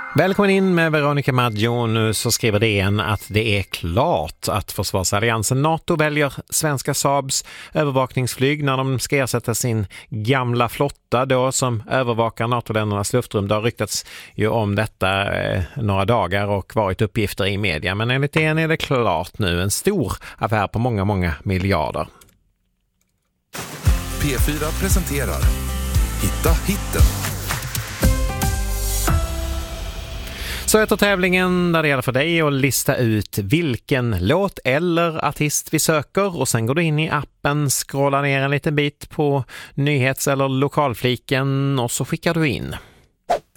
Välkommen in med Veronica Maggio. Nu så skriver DN att det är klart att försvarsalliansen NATO väljer svenska Saabs övervakningsflyg när de ska ersätta sin gamla flotta då som övervakar NATO-ländernas luftrum. Det har ryktats ju om detta några dagar och varit uppgifter i media. Men enligt DN är det klart nu, en stor affär på många miljarder. P4 presenterar Hitta hitten. Så heter tävlingen där det gäller för dig att lista ut vilken låt eller artist vi söker och sen går du in i appen, scrollar ner en liten bit på nyhets- eller lokalfliken och så skickar du in.